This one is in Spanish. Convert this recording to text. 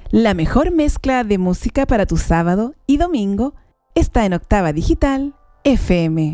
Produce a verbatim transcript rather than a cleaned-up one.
La mejor mezcla de música para tu sábado y domingo está en Octava Digital F M.